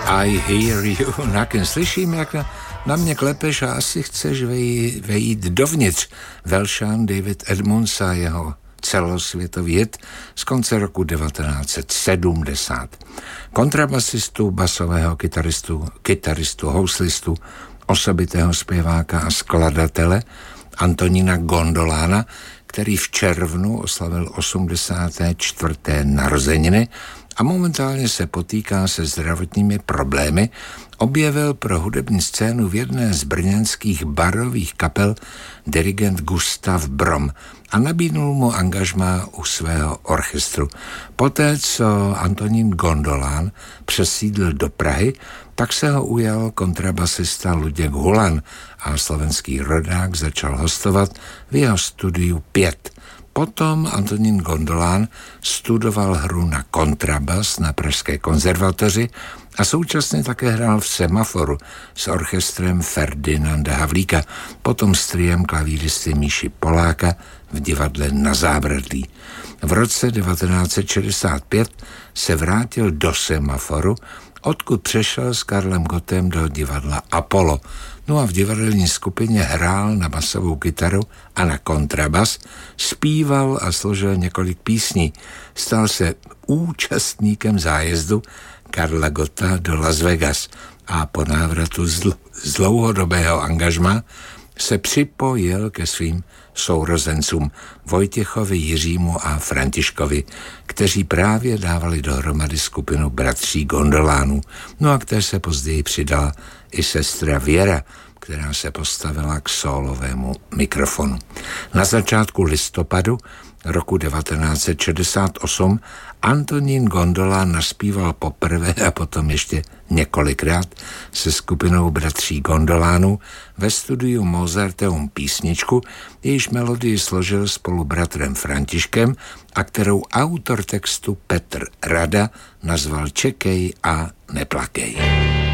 I hear you. Naken, slyším, jak na mě klepeš a asi chceš vejít dovnitř. Velšan David Edmunds a jeho celosvětový hit z konce roku 1970. Kontrabasistu, basového kytaristu, houslistu, osobitého zpěváka a skladatele Antonína Gondolána, který v červnu oslavil 84. narozeniny a momentálně se potýká se zdravotními problémy, objevil pro hudební scénu v jedné z brněnských barových kapel dirigent Gustav Brom a nabídnul mu angažmá u svého orchestru. Poté, co Antonín Gondolán přesídlil do Prahy, tak se ho ujal kontrabasista Luděk Hulan a slovenský rodák začal hostovat v jeho studiu 5. Potom Antonín Gondolán studoval hru na kontrabas na Pražské konzervatoři a současně také hrál v Semaforu s orchestrem Ferdinanda Havlíka, potom s triem klavíristy Míši Poláka v divadle Na Zábradlí. V roce 1965 se vrátil do Semaforu, odkud přešel s Karlem Gottem do divadla Apollo. No a v divadelní skupině hrál na basovou kytaru a na kontrabas, zpíval a složil několik písní. Stal se účastníkem zájezdu Karla Gotta do Las Vegas a po návratu z dlouhodobého angažma se připojil ke svým sourozencům Vojtěchovi, Jiřímu a Františkovi, kteří právě dávali dohromady skupinu bratří Gondolánů, no a které se později přidala i sestra Věra, která se postavila k sólovému mikrofonu. Na začátku listopadu roku 1968 Antonín Gondolán naspíval poprvé a potom ještě několikrát se skupinou bratří Gondolánů ve studiu Mozarteum písničku, jejíž melodii složil spolu bratrem Františkem a kterou autor textu Petr Rada nazval Čekej a neplakej.